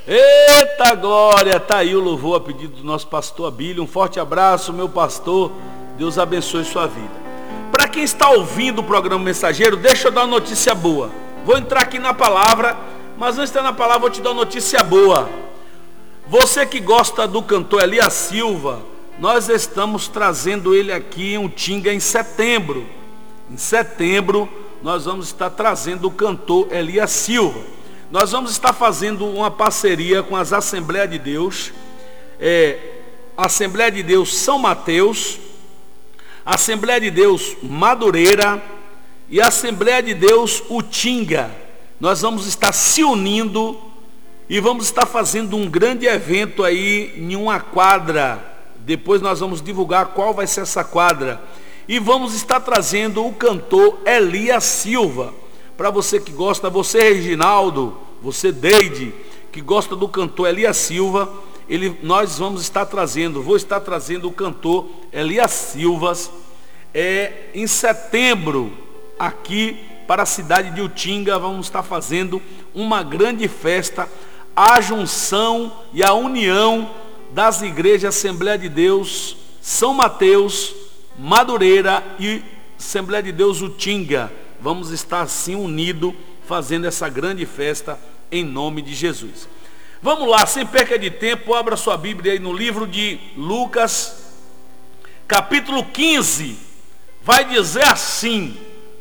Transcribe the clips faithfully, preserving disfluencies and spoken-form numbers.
Eita glória, tá aí o louvor a pedido do nosso pastor Abílio. Um forte abraço, meu pastor, Deus abençoe sua vida. Para quem está ouvindo o programa Mensageiro, deixa eu dar uma notícia boa. Vou entrar aqui na palavra, mas antes de entrar na palavra, vou te dar uma notícia boa. Você que gosta do cantor Elias Silva, nós estamos trazendo ele aqui em Utinga em setembro. Em setembro, nós vamos estar trazendo o cantor Elias Silva. Nós vamos estar fazendo uma parceria com as Assembleias de Deus, é, Assembleia de Deus São Mateus, Assembleia de Deus Madureira e Assembleia de Deus Utinga. Nós vamos estar se unindo e vamos estar fazendo um grande evento aí em uma quadra. Depois nós vamos divulgar qual vai ser essa quadra. E vamos estar trazendo o cantor Elias Silva. Para você que gosta, você Reginaldo, você Deide, que gosta do cantor Elias Silva, ele, nós vamos estar trazendo, vou estar trazendo o cantor Elias Silva é, em setembro, aqui para a cidade de Utinga. Vamos estar fazendo uma grande festa, a junção e a união das igrejas Assembleia de Deus São Mateus, Madureira e Assembleia de Deus Utinga. Vamos estar assim unidos, fazendo essa grande festa em nome de Jesus. Vamos lá, sem perca de tempo, abra sua Bíblia aí no livro de Lucas, capítulo quinze, vai dizer assim: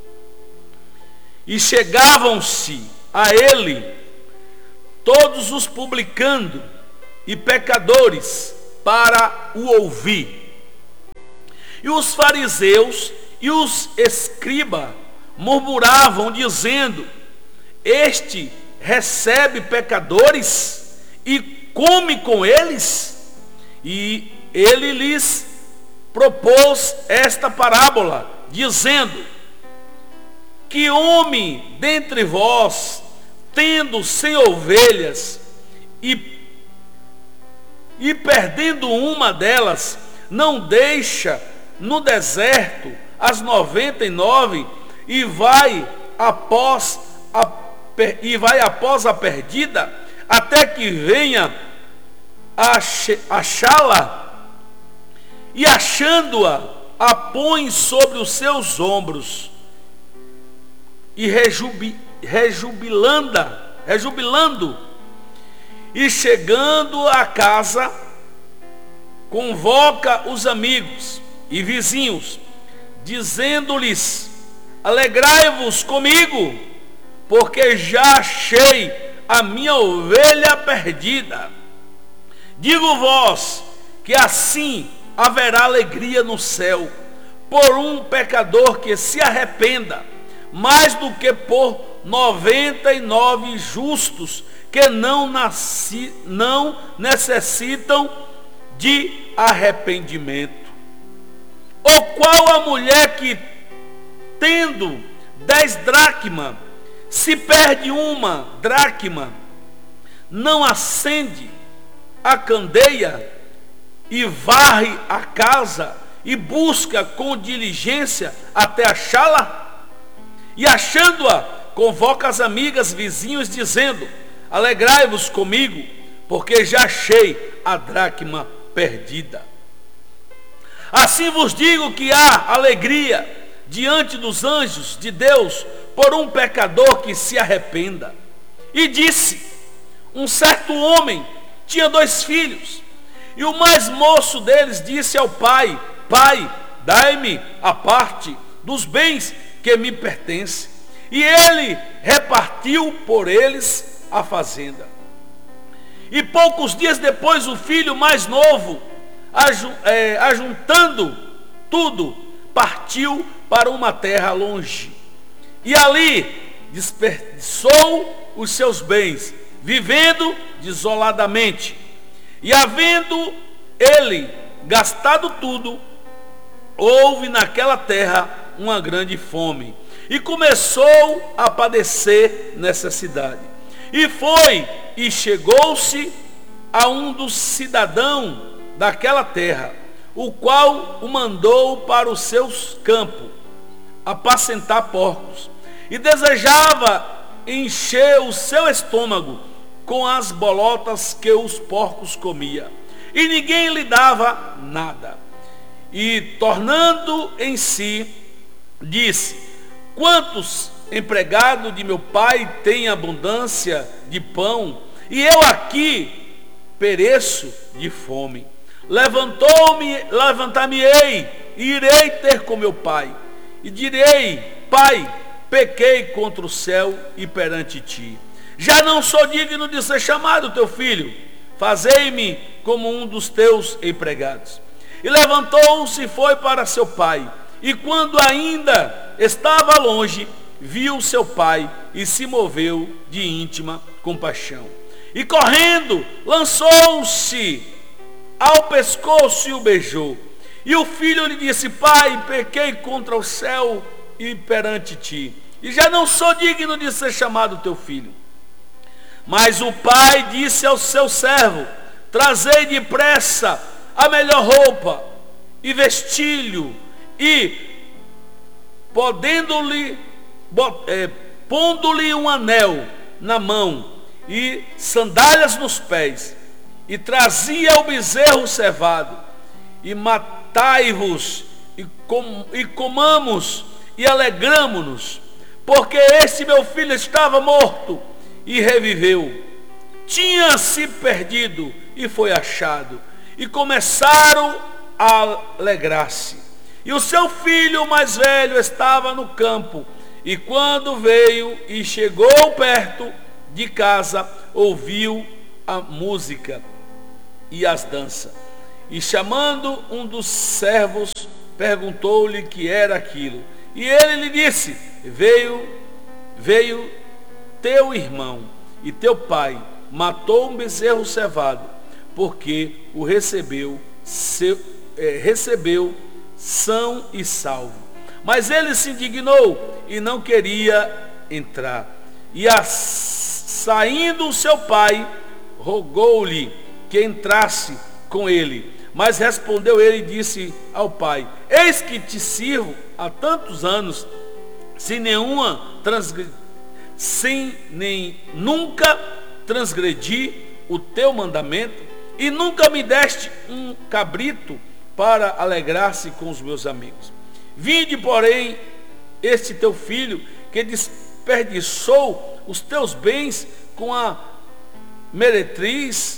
e chegavam-se a ele todos os publicanos e pecadores para o ouvir. E os fariseus e os escribas murmuravam, dizendo: este recebe pecadores e come com eles. E ele lhes propôs esta parábola, dizendo: que homem dentre vós, tendo cem ovelhas e, e perdendo uma delas, não deixa no deserto as noventa e nove e vai após a, e vai após a perdida, até que venha achá-la, e achando-a, a põe sobre os seus ombros, e rejubi, rejubilando, rejubilando, e chegando à casa, convoca os amigos e vizinhos, dizendo-lhes: alegrai-vos comigo, porque já achei a minha ovelha perdida. Digo-vos que assim haverá alegria no céu por um pecador que se arrependa, mais do que por noventa e nove justos que não, nasci, não necessitam de arrependimento. Ou qual a mulher que, tendo dez dracmas, se perde uma dracma, não acende a candeia e varre a casa e busca com diligência até achá-la? E achando-a, convoca as amigas, vizinhos, dizendo: alegrai-vos comigo, porque já achei a dracma perdida. Assim vos digo que há alegria diante dos anjos de Deus por um pecador que se arrependa. E disse: um certo homem tinha dois filhos, e o mais moço deles disse ao pai: pai, dai-me a parte dos bens que me pertence. E ele repartiu por eles a fazenda. E poucos dias depois, o filho mais novo, ajuntando tudo, partiu para uma terra longe, e ali desperdiçou os seus bens, vivendo desoladamente. E havendo ele gastado tudo, houve naquela terra uma grande fome, e começou a padecer necessidade. E foi e chegou-se a um dos cidadãos daquela terra, o qual o mandou para os seus campos apacentar porcos, e desejava encher o seu estômago com as bolotas que os porcos comia, e ninguém lhe dava nada. E tornando em si, disse: quantos empregados de meu pai têm abundância de pão, e eu aqui pereço de fome. Levantou-me, levantar-me-ei, e irei ter com meu pai, e direi: Pai, pequei contra o céu e perante ti. Já não sou digno de ser chamado teu filho. Fazei-me como um dos teus empregados. E levantou-se e foi para seu pai. E quando ainda estava longe, viu seu pai e se moveu de íntima compaixão. E correndo, lançou-se ao pescoço e o beijou. E o filho lhe disse: Pai, pequei contra o céu e perante ti, e já não sou digno de ser chamado teu filho. Mas o pai disse ao seu servo: trazei depressa a melhor roupa e vestilho, e podendo-lhe, é, pondo-lhe um anel na mão e sandálias nos pés, e trazia o bezerro cevado, e matai-vos e, com, e comamos e alegramo-nos, porque este meu filho estava morto e reviveu, tinha-se perdido e foi achado. E começaram a alegrar-se. E o seu filho mais velho estava no campo, e quando veio e chegou perto de casa, ouviu a música e as danças. E chamando um dos servos, perguntou-lhe que era aquilo. E ele lhe disse: Veio, veio teu irmão e teu pai matou um bezerro cevado, porque o recebeu, seu, é, recebeu são e salvo. Mas ele se indignou e não queria entrar. E a, saindo o seu pai, rogou-lhe que entrasse com ele. Mas respondeu ele e disse ao pai: Eis que te sirvo há tantos anos, sem nenhuma transgressão, sem nem nunca transgredi o teu mandamento, e nunca me deste um cabrito para alegrar-se com os meus amigos. Vinde, porém, este teu filho, que desperdiçou os teus bens com a meretriz,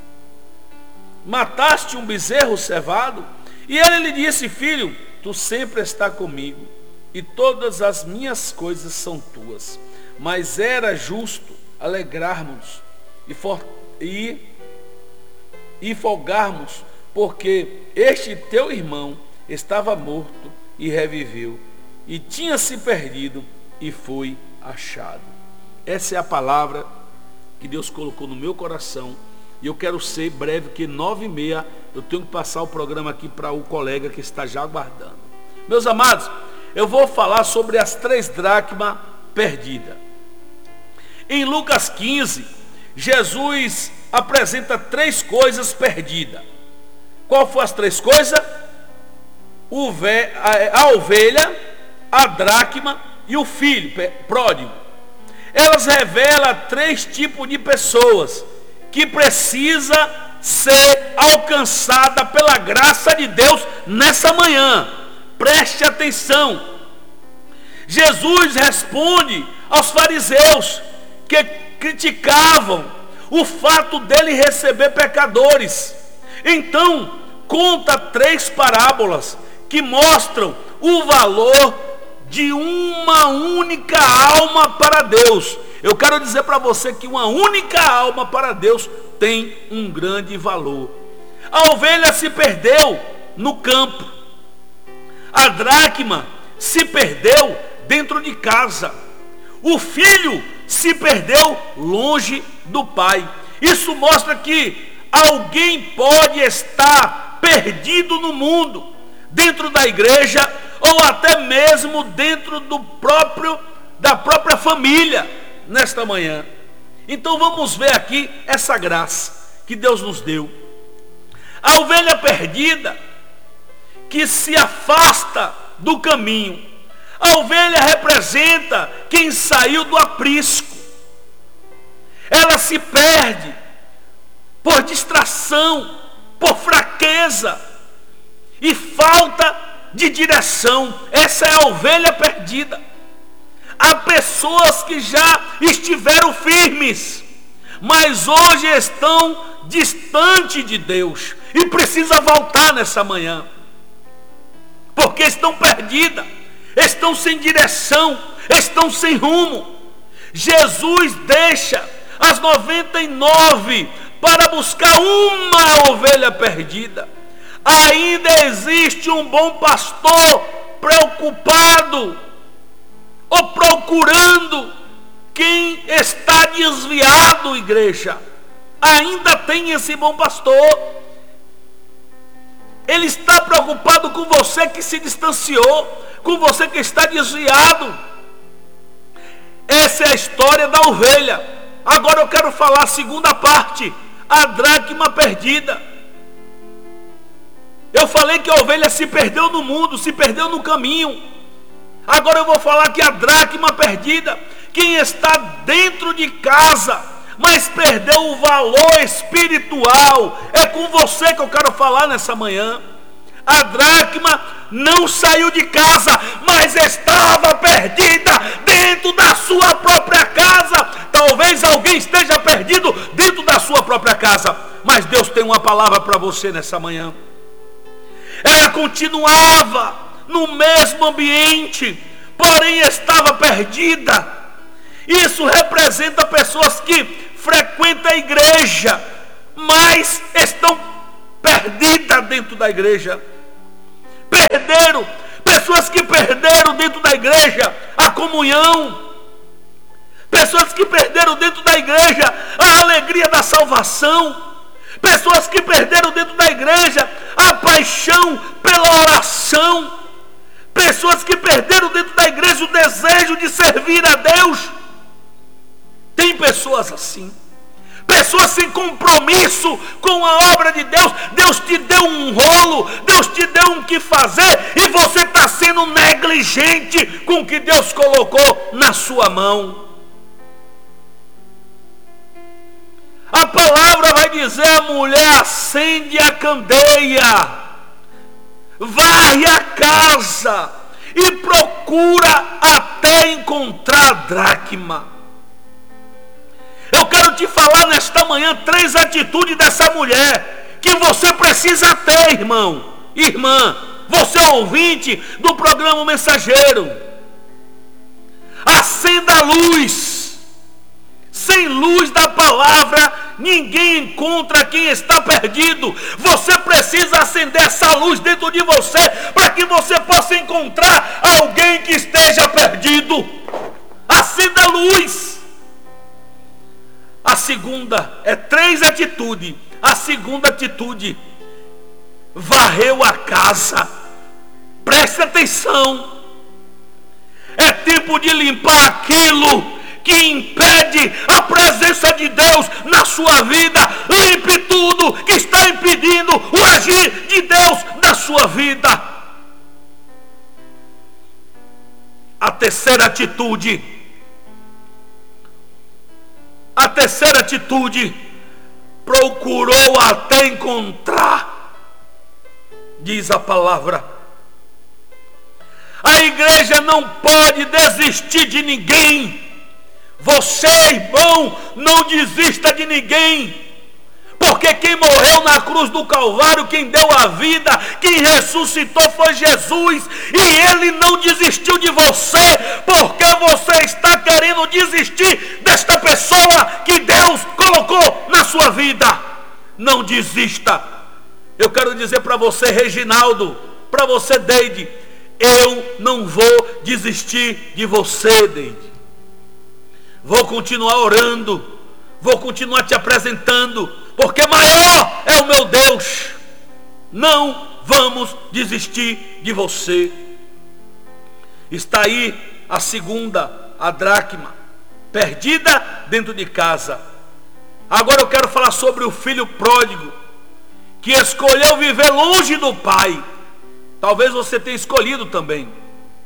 mataste um bezerro cevado. E ele lhe disse: Filho, tu sempre está comigo, e todas as minhas coisas são tuas. Mas era justo alegrarmos e, for, e, e folgarmos, porque este teu irmão estava morto e reviveu, e tinha se perdido e foi achado. Essa é a palavra que Deus colocou no meu coração. E eu quero ser breve, que nove e meia eu tenho que passar o programa aqui para o colega que está já aguardando. Meus amados, eu vou falar sobre as três dracmas perdidas. Em Lucas quinze, Jesus apresenta três coisas perdidas. Qual foram as três coisas? A ovelha, a dracma e o filho pródigo. Elas revelam três tipos de pessoas que precisa ser alcançada pela graça de Deus nessa manhã. Preste atenção. Jesus responde aos fariseus que criticavam o fato dele receber pecadores. Então, conta três parábolas que mostram o valor de uma única alma para Deus. Eu quero dizer para você que uma única alma para Deus tem um grande valor. A ovelha se perdeu no campo. A dracma se perdeu dentro de casa. O filho se perdeu longe do pai. Isso mostra que alguém pode estar perdido no mundo, dentro da igreja, ou até mesmo dentro do próprio, da própria família, nesta manhã. Então vamos ver aqui essa graça que Deus nos deu. A ovelha perdida, que se afasta do caminho. A ovelha representa quem saiu do aprisco. ela se perde por distração, por fraqueza e falta de direção. Essa é a ovelha perdida. Há pessoas que já estiveram firmes, mas hoje estão distante de Deus e precisa voltar nessa manhã, porque estão perdidas, estão sem direção, estão sem rumo. Jesus deixa as noventa e nove para buscar uma ovelha perdida. Ainda existe um bom pastor preocupado ou procurando quem está desviado, igreja. Ainda tem esse bom pastor. Ele está preocupado com você que se distanciou, com você que está desviado. Essa é a história da ovelha. Agora eu quero falar a segunda parte, a dracma perdida. Eu falei que a ovelha se perdeu no mundo, se perdeu no caminho. Agora eu vou falar que a dracma perdida, quem está dentro de casa, mas perdeu o valor espiritual, é com você que eu quero falar nessa manhã. A dracma não saiu de casa, mas estava perdida dentro da sua própria casa. Talvez alguém esteja perdido dentro da sua própria casa, mas Deus tem uma palavra para você nessa manhã. Ela continuava no mesmo ambiente, porém estava perdida. Isso representa pessoas que frequentam a igreja, mas estão perdidas dentro da igreja. Perderam, pessoas que perderam dentro da igreja a comunhão, pessoas que perderam dentro da igreja a alegria da salvação, pessoas que perderam dentro da igreja a paixão pela oração, pessoas que perderam dentro da igreja o desejo de servir a Deus. Tem pessoas assim, pessoas sem compromisso com a obra de Deus. Deus te deu um rolo, Deus te deu um que fazer, e você está sendo negligente com o que Deus colocou na sua mão. A palavra vai dizer: a mulher acende a candeia, varre a casa e procura até encontrar a dracma. Eu quero te falar nesta manhã três atitudes dessa mulher que você precisa ter, irmão, irmã, você ouvinte do programa Mensageiro. Acenda a luz. Sem luz da palavra, ninguém encontra quem está perdido. Você precisa acender essa luz dentro de você, para que você possa encontrar alguém que esteja perdido. Acenda a luz. A segunda é três atitudes. A segunda atitude: varreu a casa. Preste atenção. É tempo de limpar aquilo que impede a presença de Deus na sua vida. Limpe tudo que está impedindo o agir de Deus na sua vida. A terceira atitude, a terceira atitude, procurou até encontrar, diz a palavra. A igreja não pode desistir de ninguém. Você, irmão, não desista de ninguém, porque quem morreu na cruz do Calvário, quem deu a vida, quem ressuscitou foi Jesus, e Ele não desistiu de você, porque você está querendo desistir desta pessoa que Deus colocou na sua vida. Não desista. Eu quero dizer para você, Reginaldo, para você, Deide, eu não vou desistir de você, Deide. Vou continuar orando, vou continuar te apresentando, porque maior é o meu Deus. Não vamos desistir de você. Está aí a segunda, a dracma, perdida dentro de casa. Agora eu quero falar sobre o filho pródigo, que escolheu viver longe do pai. Talvez você tenha escolhido também.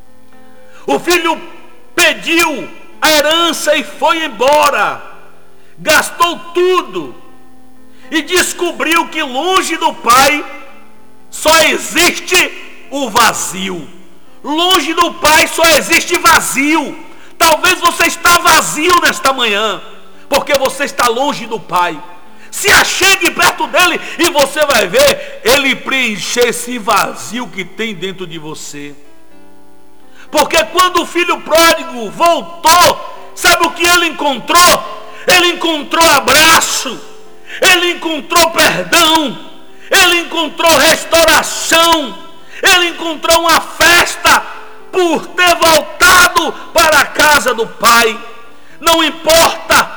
O filho pediu a herança e foi embora. gastou tudo e descobriu que longe do Pai só existe o vazio. Longe do Pai só existe vazio. Talvez você está vazio nesta manhã, porque você está longe do Pai. Se achegue perto dele e você vai ver ele preencher esse vazio que tem dentro de você. Porque quando o filho pródigo voltou, sabe o que ele encontrou? Ele encontrou abraço, ele encontrou perdão, ele encontrou restauração, ele encontrou uma festa por ter voltado para a casa do Pai. Não importa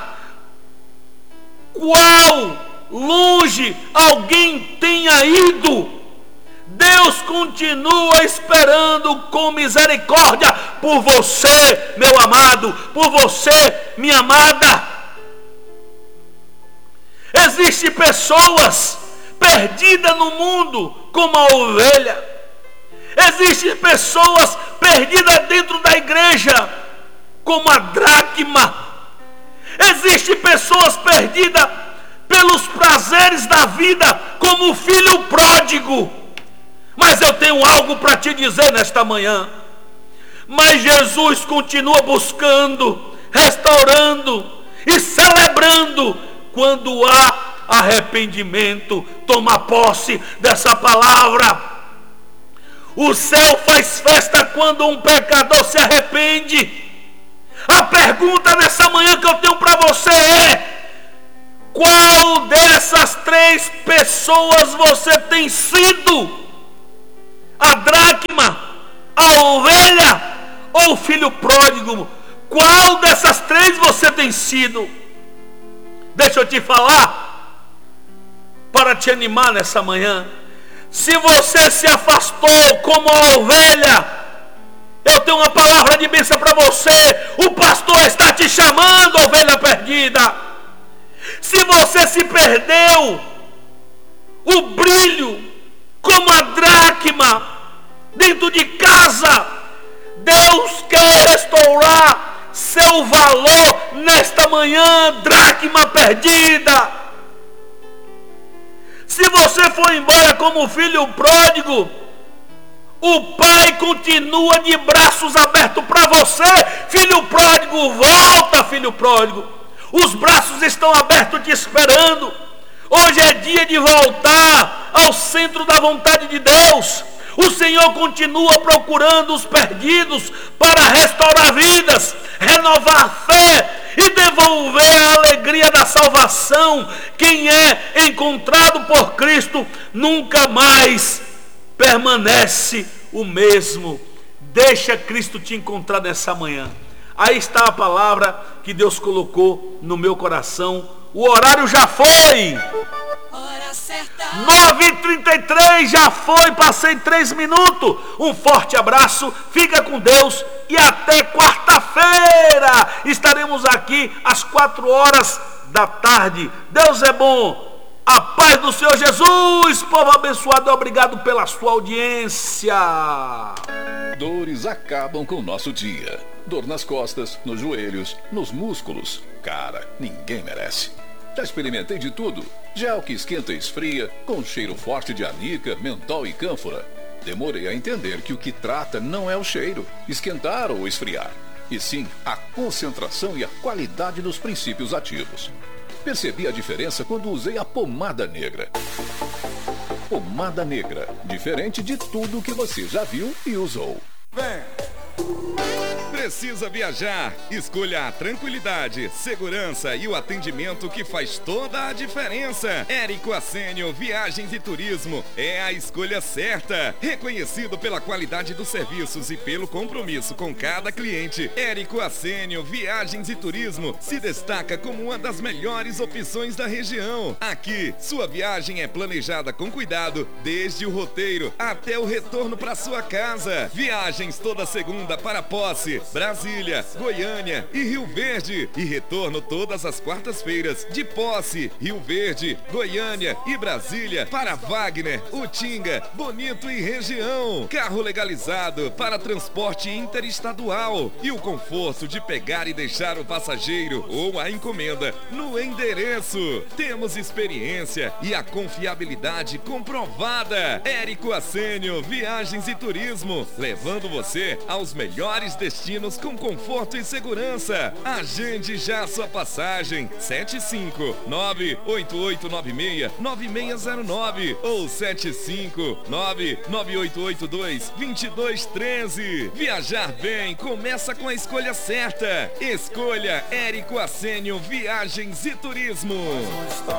qual longe alguém tenha ido, Deus continua esperando com misericórdia por você, meu amado, por você, minha amada. Existem pessoas perdidas no mundo como a ovelha. Existem pessoas perdidas dentro da igreja como a dracma. Existem pessoas perdidas pelos prazeres da vida como o filho pródigo. Mas eu tenho algo para te dizer nesta manhã. Mas Jesus continua buscando, restaurando e celebrando quando há arrependimento. Toma posse dessa palavra. O céu faz festa quando um pecador se arrepende. A pergunta nessa manhã que eu tenho para você é: qual dessas três pessoas você tem sido? A dracma, a ovelha ou o filho pródigo? Qual dessas três você tem sido? Deixa eu te falar, para te animar nessa manhã. Se você se afastou como a ovelha, eu tenho uma palavra de bênção para você. O pastor está te chamando, ovelha perdida. Se você se perdeu, o brilho como a dracma dentro de casa, Deus quer restaurar seu valor nesta manhã, dracma perdida. Se você for embora como filho pródigo, o Pai continua de braços abertos para você. Filho pródigo, volta, filho pródigo. Os braços estão abertos te esperando. Hoje é dia de voltar ao centro da vontade de Deus. O Senhor continua procurando os perdidos para restaurar vidas, renovar a fé e devolver a alegria da salvação. Quem é encontrado por Cristo nunca mais permanece o mesmo. Deixa Cristo te encontrar nessa manhã. Aí está a palavra que Deus colocou no meu coração. O horário já foi. nove e trinta e três já foi, passei três minutos. Um forte abraço, fica com Deus e até quarta-feira. Estaremos aqui às quatro horas da tarde. Deus é bom. A paz do Senhor Jesus, povo abençoado, obrigado pela sua audiência. Dores acabam com o nosso dia. Dor nas costas, nos joelhos, nos músculos. Cara, ninguém merece. Já experimentei de tudo. Gel que esquenta e esfria, com cheiro forte de anica, mentol e cânfora. Demorei a entender que o que trata não é o cheiro, esquentar ou esfriar, e sim a concentração e a qualidade dos princípios ativos. Percebi a diferença quando usei a pomada negra. Pomada negra, diferente de tudo que você já viu e usou. Vem! Precisa viajar? Escolha a tranquilidade, segurança e o atendimento que faz toda a diferença. Érico Assênio Viagens e Turismo é a escolha certa. Reconhecido pela qualidade dos serviços e pelo compromisso com cada cliente, Érico Assênio Viagens e Turismo se destaca como uma das melhores opções da região. Aqui, sua viagem é planejada com cuidado, desde o roteiro até o retorno para sua casa. Viagens toda segunda para Posse, Brasília, Goiânia e Rio Verde. E retorno todas as quartas-feiras de Posse, Rio Verde, Goiânia e Brasília para Wagner, Utinga, Bonito e região. Carro legalizado para transporte interestadual e o conforto de pegar e deixar o passageiro ou a encomenda no endereço. Temos experiência e a confiabilidade comprovada. Érico Assênio Viagens e Turismo, levando você aos melhores destinos com conforto e segurança. Agende já sua passagem. sete cinco nove oito oito nove seis nove seis zero nove ou sete cinco nove nove oito oito dois dois dois um três. Viajar bem começa com a escolha certa. Escolha Érico Assênio Viagens e Turismo.